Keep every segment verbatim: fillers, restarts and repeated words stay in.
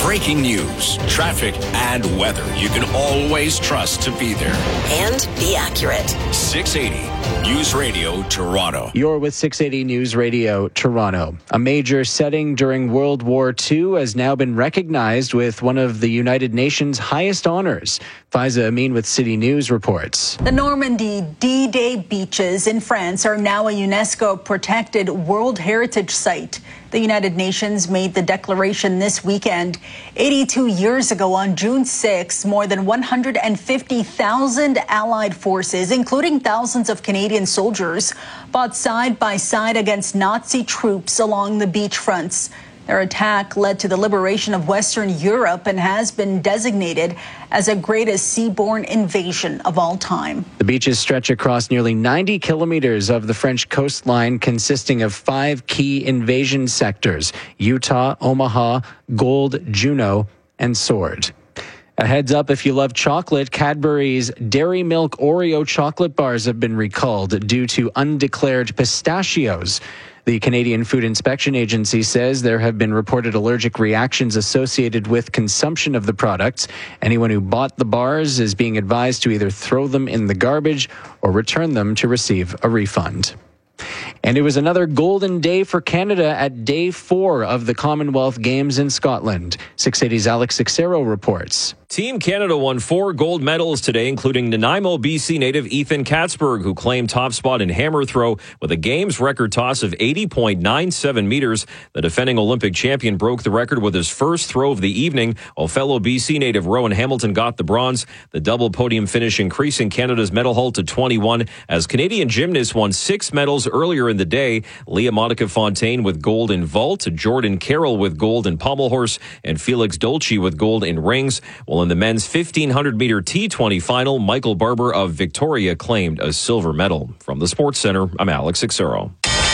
breaking news, traffic, and weather you can always trust to be there. And be accurate. six eighty News Radio Toronto. You're with six eighty News Radio Toronto. A major setting during World War Two has now been recognized with one of the United Nations' highest honors. Faiza Amin with City News reports. The Normandy D-Day beaches in France are now a UNESCO protected World Heritage Site. The United Nations made the declaration this weekend. eighty-two years ago, on June sixth, more than one hundred fifty thousand Allied forces, including thousands of Canadian soldiers, fought side by side against Nazi troops along the beach fronts. Their attack led to the liberation of Western Europe and has been designated as the greatest seaborne invasion of all time. The beaches stretch across nearly ninety kilometers of the French coastline, consisting of five key invasion sectors: Utah, Omaha, Gold, Juno, and Sword. A heads up, if you love chocolate, Cadbury's Dairy Milk Oreo chocolate bars have been recalled due to undeclared pistachios. The Canadian Food Inspection Agency says there have been reported allergic reactions associated with consumption of the products. Anyone who bought the bars is being advised to either throw them in the garbage or return them to receive a refund. And it was another golden day for Canada at day four of the Commonwealth Games in Scotland. six eighty's Alex Sixero reports. Team Canada won four gold medals today, including Nanaimo, B C native Ethan Katzberg, who claimed top spot in hammer throw with a games record toss of eighty point nine seven meters. The defending Olympic champion broke the record with his first throw of the evening, while fellow B C native Rowan Hamilton got the bronze. The double podium finish increasing Canada's medal haul to twenty-one, as Canadian gymnasts won six medals earlier in the day. Leah Monica Fontaine with gold in vault, Jordan Carroll with gold in pommel horse, and Felix Dolce with gold in rings. While in the men's fifteen hundred meter T twenty final, Michael Barber of Victoria claimed a silver medal. From the Sports Center, I'm Alex Sixero.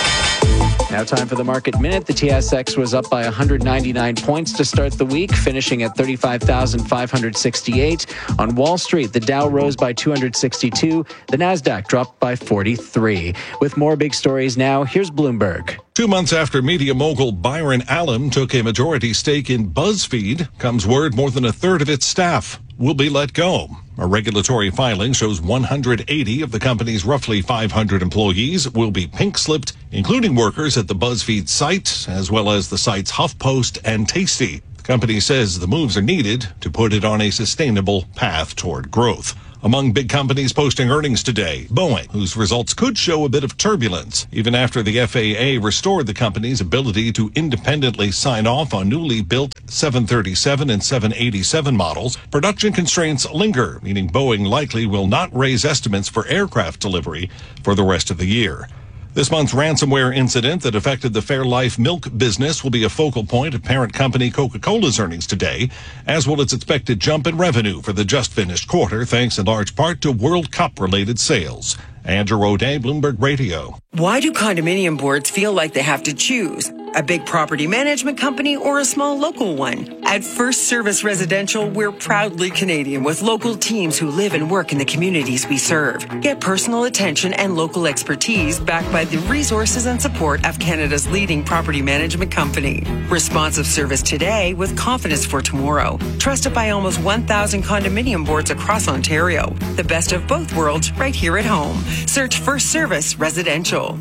Now time for the Market Minute. The T S X was up by one hundred ninety-nine points to start the week, finishing at thirty-five thousand five hundred sixty-eight. On Wall Street, the Dow rose by two hundred sixty-two. The Nasdaq dropped by forty-three. With more big stories now, here's Bloomberg. Two months after media mogul Byron Allen took a majority stake in BuzzFeed, comes word more than a third of its staff will be let go. A regulatory filing shows one hundred eighty of the company's roughly five hundred employees will be pink-slipped, including workers at the BuzzFeed site, as well as the sites HuffPost and Tasty. The company says the moves are needed to put it on a sustainable path toward growth. Among big companies posting earnings today, Boeing, whose results could show a bit of turbulence, even after the F A A restored the company's ability to independently sign off on newly built seven thirty-seven and seven eighty-seven models. Production constraints linger, meaning Boeing likely will not raise estimates for aircraft delivery for the rest of the year. This month's ransomware incident that affected the Fairlife milk business will be a focal point of parent company Coca-Cola's earnings today, as will its expected jump in revenue for the just-finished quarter, thanks in large part to World Cup-related sales. Andrew O'Day, Bloomberg Radio. Why do condominium boards feel like they have to choose? A big property management company or a small local one? At First Service Residential, we're proudly Canadian with local teams who live and work in the communities we serve. Get personal attention and local expertise backed by the resources and support of Canada's leading property management company. Responsive service today with confidence for tomorrow. Trusted by almost one thousand condominium boards across Ontario. The best of both worlds right here at home. Search First Service Residential.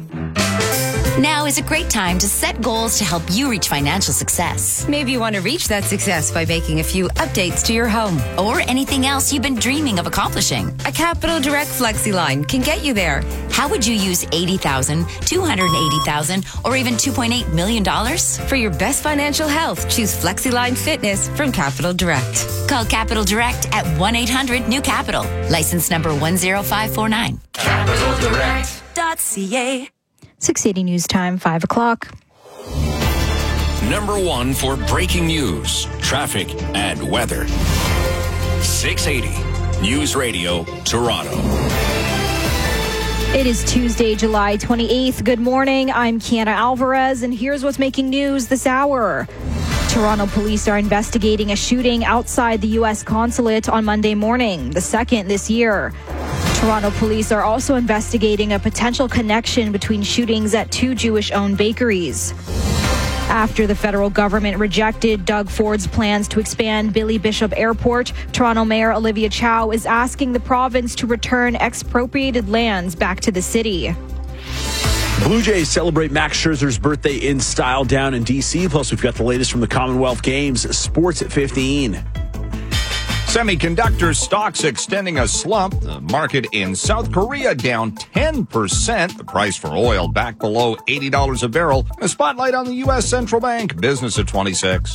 Now is a great time to set goals to help you reach financial success. Maybe you want to reach that success by making a few updates to your home. Or anything else you've been dreaming of accomplishing. A Capital Direct FlexiLine can get you there. How would you use eighty thousand dollars, two hundred eighty thousand dollars, or even two point eight million dollars? For your best financial health, choose FlexiLine Fitness from Capital Direct. Call Capital Direct at one eight hundred new capital. License number one zero five four nine. capital direct dot c a. six eighty News Time, five o'clock. Number one for breaking news, traffic, and weather. six eighty News Radio Toronto. It is Tuesday, July twenty-eighth. Good morning. I'm Kiana Alvarez, and here's what's making news this hour. Toronto police are investigating a shooting outside the U S consulate on Monday morning, the second this year. Toronto police are also investigating a potential connection between shootings at two Jewish-owned bakeries. After the federal government rejected Doug Ford's plans to expand Billy Bishop Airport, Toronto Mayor Olivia Chow is asking the province to return expropriated lands back to the city. Blue Jays celebrate Max Scherzer's birthday in style down in D C. Plus, we've got the latest from the Commonwealth Games. Sports at fifteen. Semiconductor stocks extending a slump. The market in South Korea down ten percent. The price for oil back below eighty dollars a barrel. A spotlight on the U S Central Bank. Business at twenty-six.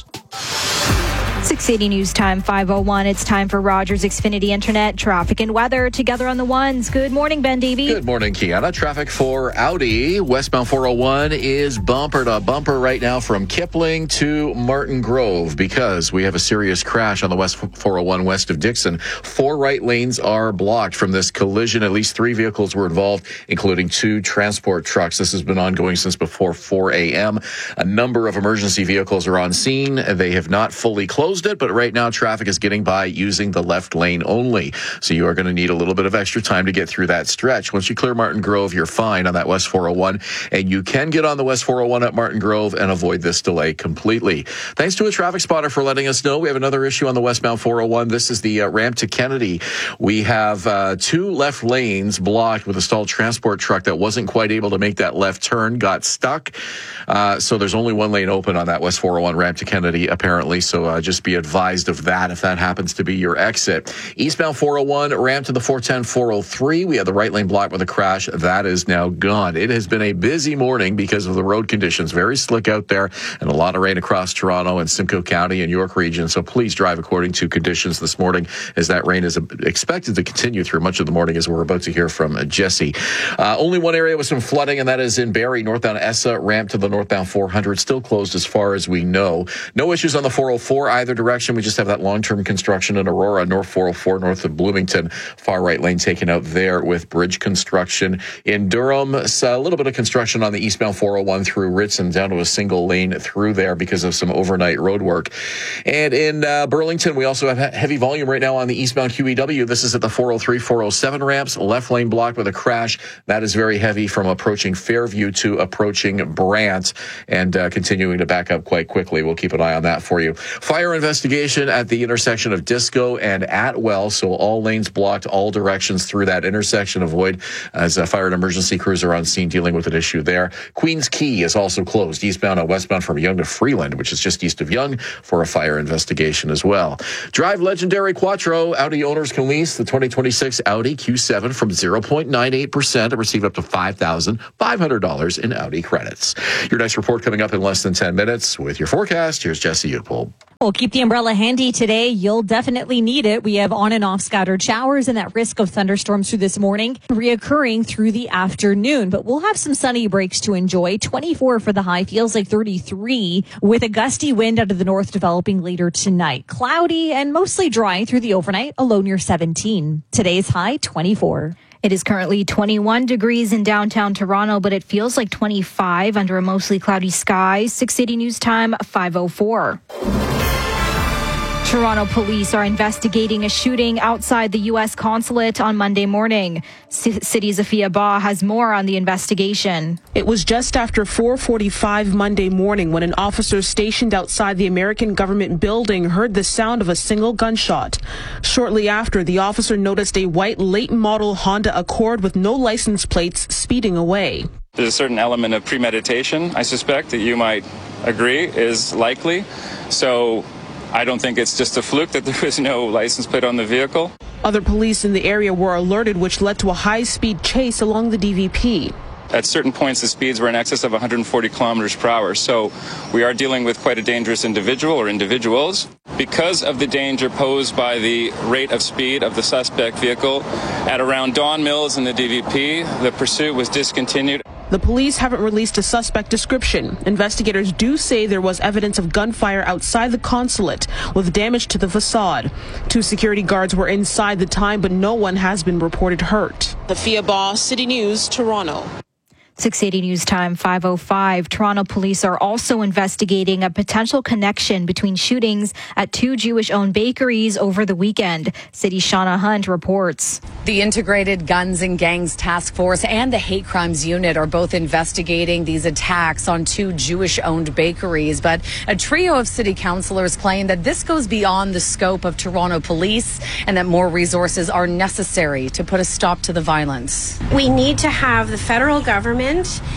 six eighty News Time, five oh one. It's time for Rogers Xfinity Internet traffic and weather together on the ones. Good morning, Ben Davey. Good morning, Kiana. Traffic for Audi. Westbound four oh one is bumper to bumper right now from Kipling to Martin Grove because we have a serious crash on the West four oh one west of Dixon. Four right lanes are blocked from this collision. At least three vehicles were involved, including two transport trucks. This has been ongoing since before four a.m. A number of emergency vehicles are on scene. They have not fully closed it, but right now traffic is getting by using the left lane only. So you are going to need a little bit of extra time to get through that stretch. Once you clear Martin Grove, you're fine on that West four oh one, and you can get on the West four oh one at Martin Grove and avoid this delay completely. Thanks to a traffic spotter for letting us know. We have another issue on the westbound four oh one. This is the uh, ramp to Kennedy. We have uh, two left lanes blocked with a stalled transport truck that wasn't quite able to make that left turn, got stuck. Uh, so there's only one lane open on that West four oh one ramp to Kennedy, apparently. So uh, just be advised of that if that happens to be your exit. Eastbound four oh one, ramp to the four ten, four oh three. We had the right lane blocked with a crash. That is now gone. It has been a busy morning because of the road conditions. Very slick out there and a lot of rain across Toronto and Simcoe County and York region. So please drive according to conditions this morning as that rain is expected to continue through much of the morning, as we're about to hear from Jesse. Uh, only one area with some flooding, and that is in Barrie, northbound Essa, ramp to the northbound four hundred. Still closed as far as we know. No issues on the four oh four either direction. We just have that long-term construction in Aurora, North four oh four, north of Bloomington. Far right lane taken out there with bridge construction. In Durham, so a little bit of construction on the eastbound four oh one through Ritson, down to a single lane through there because of some overnight road work. And in uh, Burlington, we also have heavy volume right now on the eastbound Q E W. This is at the four oh three, four oh seven ramps. Left lane blocked with a crash. That is very heavy from approaching Fairview to approaching Brant and uh, continuing to back up quite quickly. We'll keep an eye on that for you. Fire investigation at the intersection of Disco and Atwell, so all lanes blocked, all directions through that intersection. Avoid as a fire and emergency crews are on scene dealing with an issue there. Queens Quay is also closed, eastbound and westbound from Yonge to Freeland, which is just east of Yonge, for a fire investigation as well. Drive legendary Quattro. Audi owners can lease the twenty twenty-six Audi Q seven from zero point nine eight percent and receive up to five thousand five hundred dollars in Audi credits. Your next report coming up in less than ten minutes. With your forecast, here's Jesse Upol. Well, keep the umbrella handy today. You'll definitely need it. We have on and off scattered showers and that risk of thunderstorms through this morning reoccurring through the afternoon. But we'll have some sunny breaks to enjoy. twenty-four for the high, feels like thirty-three with a gusty wind out of the north developing later tonight. Cloudy and mostly dry through the overnight, a low near seventeen. Today's high, twenty-four. It is currently twenty-one degrees in downtown Toronto, but it feels like twenty-five under a mostly cloudy sky. six eighty News Time, five oh four. Toronto police are investigating a shooting outside the U S consulate on Monday morning. C- City's Afia Ba has more on the investigation. It was just after four forty-five Monday morning when an officer stationed outside the American government building heard the sound of a single gunshot. Shortly after, the officer noticed a white late model Honda Accord with no license plates speeding away. There's a certain element of premeditation, I suspect, that you might agree is likely. So I don't think it's just a fluke that there was no license plate on the vehicle. Other police in the area were alerted, which led to a high-speed chase along the D V P. At certain points, the speeds were in excess of one hundred forty kilometers per hour. So we are dealing with quite a dangerous individual or individuals. Because of the danger posed by the rate of speed of the suspect vehicle, at around Don Mills in the D V P, the pursuit was discontinued. The police haven't released a suspect description. Investigators do say there was evidence of gunfire outside the consulate with damage to the facade. Two security guards were inside the time, but no one has been reported hurt. Afia Ba, City News, Toronto. six eighty News Time, five oh five. Toronto police are also investigating a potential connection between shootings at two Jewish-owned bakeries over the weekend. City's Shauna Hunt reports. The Integrated Guns and Gangs Task Force and the Hate Crimes Unit are both investigating these attacks on two Jewish-owned bakeries. But a trio of city councillors claim that this goes beyond the scope of Toronto police and that more resources are necessary to put a stop to the violence. We need to have the federal government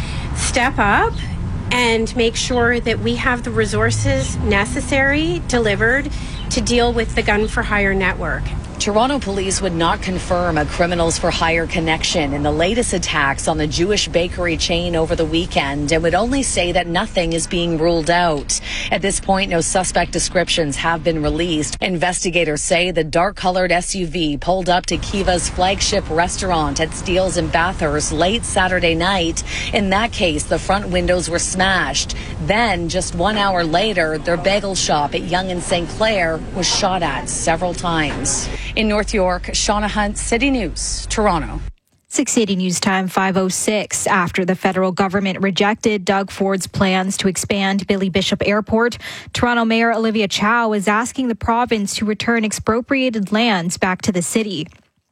step up and make sure that we have the resources necessary delivered to deal with the gun for hire network. Toronto police would not confirm a criminals for hire connection in the latest attacks on the Jewish bakery chain over the weekend and would only say that nothing is being ruled out. At this point, no suspect descriptions have been released. Investigators say the dark-colored S U V pulled up to Kiva's flagship restaurant at Steele's in Bathurst late Saturday night. In that case, the front windows were smashed. Then, just one hour later, their bagel shop at Yonge and Saint Clair was shot at several times. In North York, Shauna Hunt, City News, Toronto. six eighty News Time, five oh six. After the federal government rejected Doug Ford's plans to expand Billy Bishop Airport, Toronto Mayor Olivia Chow is asking the province to return expropriated lands back to the city.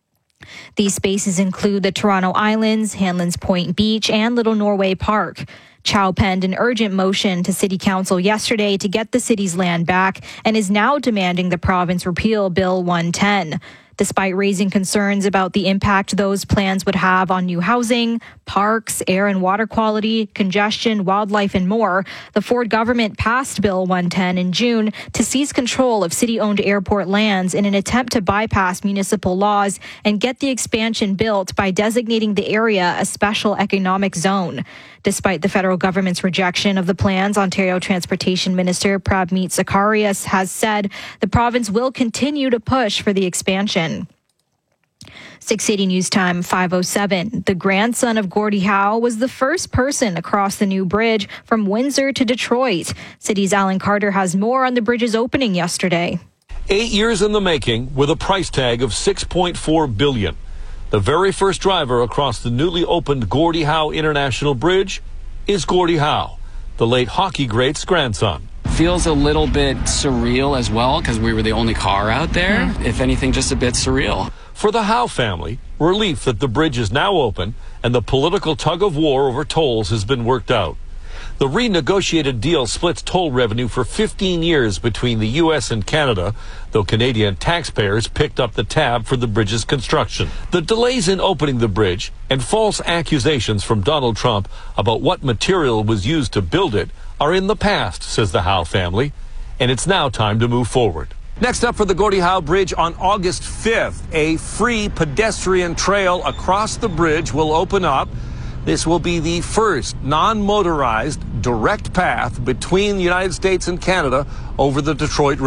These spaces include the Toronto Islands, Hanlan's Point Beach, and Little Norway Park. Chow penned an urgent motion to City Council yesterday to get the city's land back and is now demanding the province repeal Bill one ten. Despite raising concerns about the impact those plans would have on new housing, parks, air and water quality, congestion, wildlife, and more, the Ford government passed Bill one ten in June to seize control of city-owned airport lands in an attempt to bypass municipal laws and get the expansion built by designating the area a special economic zone. Despite the federal government's rejection of the plans, Ontario Transportation Minister Prabmeet Zacharias has said the province will continue to push for the expansion. six eighty News Time, five oh seven. The grandson of Gordie Howe was the first person across the new bridge from Windsor to Detroit. City's Alan Carter has more on the bridge's opening yesterday. Eight years in the making with a price tag of six point four billion dollars. The very first driver across the newly opened Gordie Howe International Bridge is Gordie Howe, the late hockey great's grandson. Feels a little bit surreal as well because we were the only car out there. Mm. If anything, just a bit surreal. For the Howe family, relief that the bridge is now open and the political tug of war over tolls has been worked out. The renegotiated deal splits toll revenue for fifteen years between the U S and Canada, though Canadian taxpayers picked up the tab for the bridge's construction. The delays in opening the bridge and false accusations from Donald Trump about what material was used to build it are in the past, says the Howe family, and it's now time to move forward. Next up for the Gordie Howe Bridge on August fifth, a free pedestrian trail across the bridge will open up. This will be the first non-motorized direct path between the United States and Canada over the Detroit River.